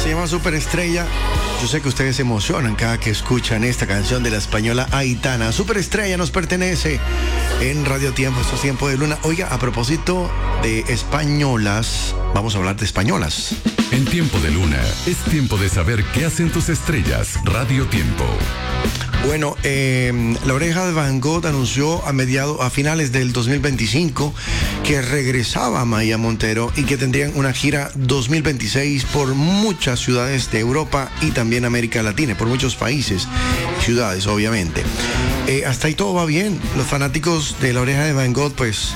Se llama Superestrella. Yo sé que ustedes se emocionan cada que escuchan esta canción de la española Aitana. Superestrella nos pertenece en Radio Tiempo, esto es Tiempo de Luna. Oiga, a propósito de españolas, vamos a hablar de españolas. En Tiempo de Luna, es tiempo de saber qué hacen tus estrellas. Radio Tiempo. Bueno, La Oreja de Van Gogh anunció a finales del 2025 que regresaba Maía Montero y que tendrían una gira 2026 por muchas ciudades de Europa y también América Latina, por muchos países, ciudades obviamente. Hasta ahí todo va bien. Los fanáticos de La Oreja de Van Gogh, pues,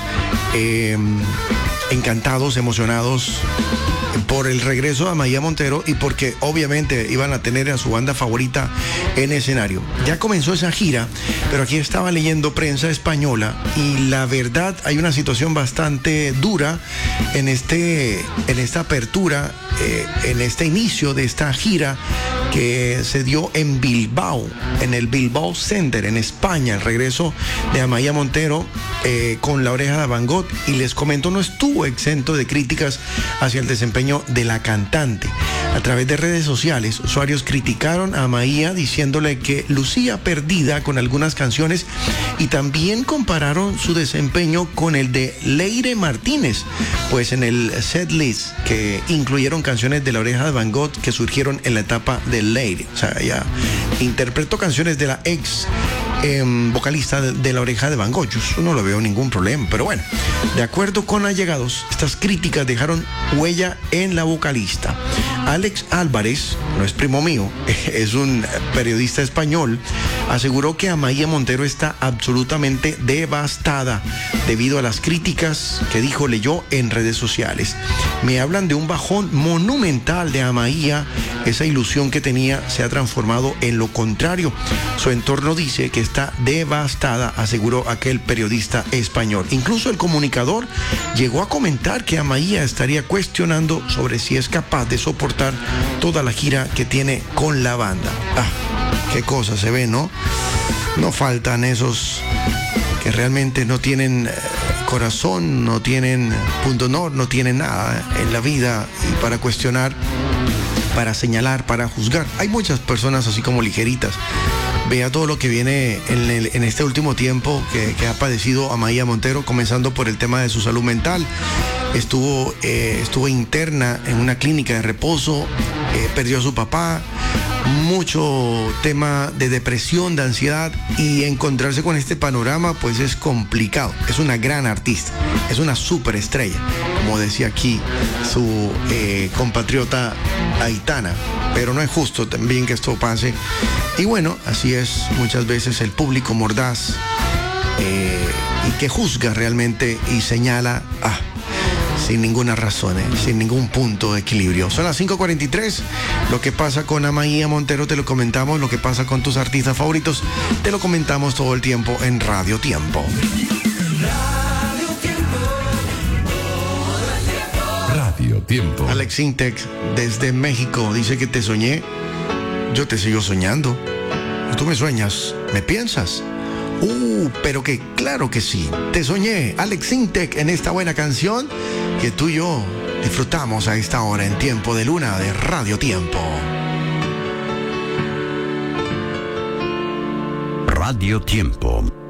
encantados, emocionados por el regreso a Maía Montero y porque obviamente iban a tener a su banda favorita en escenario. Ya comenzó esa gira, pero aquí estaba leyendo prensa española y la verdad hay una situación bastante dura en esta apertura, en este inicio de esta gira que se dio en Bilbao, en el Bilbao Center, en España, el regreso de Amaia Montero con La Oreja de Van Gogh. Y les comento, no estuvo exento de críticas hacia el desempeño de la cantante. A través de redes sociales, usuarios criticaron a Amaia diciéndole que lucía perdida con algunas canciones y también compararon su desempeño con el de Leire Martínez, pues en el setlist que incluyeron canciones de La Oreja de Van Gogh que surgieron en la etapa de Leire. O sea, ella interpretó canciones de la ex vocalista de La Oreja de Van Gogh. Yo no lo veo ningún problema, pero bueno, de acuerdo con allegados, estas críticas dejaron huella en la vocalista. Alex Álvarez, no es primo mío, es un periodista español, aseguró que Amaia Montero está absolutamente devastada debido a las críticas que leyó en redes sociales. Me hablan de un bajón monumental de Amaia. Esa ilusión que tenía se ha transformado en lo contrario. Su entorno dice que está devastada, aseguró aquel periodista español. Incluso el comunicador llegó a comentar que Amaia estaría cuestionando sobre si es capaz de soportar toda la gira que tiene con la banda. Qué cosa se ve, ¿no? No faltan esos que realmente no tienen corazón, no tienen punto honor, no tienen nada en la vida y para cuestionar, para señalar, para juzgar. Hay muchas personas así como ligeritas. Vea todo lo que viene en este último tiempo que ha padecido Amaia Montero, comenzando por el tema de su salud mental. Estuvo interna en una clínica de reposo, perdió a su papá, mucho tema de depresión, de ansiedad, y encontrarse con este panorama pues es complicado. Es una gran artista, es una superestrella, como decía aquí su compatriota Aitana, pero no es justo también que esto pase. Y bueno, así es muchas veces el público mordaz y que juzga realmente y señala sin ninguna razón, sin ningún punto de equilibrio. Son las 5:43. Lo que pasa con Amaia Montero te lo comentamos, lo que pasa con tus artistas favoritos te lo comentamos todo el tiempo en Radio Tiempo. Radio Tiempo. Alex Intec desde México dice que te soñé. Yo te sigo soñando. Tú me sueñas, ¿me piensas? Pero que claro que sí. Te soñé, Alex Intec, en esta buena canción que tú y yo disfrutamos a esta hora en Tiempo de Luna de Radio Tiempo. Radio Tiempo.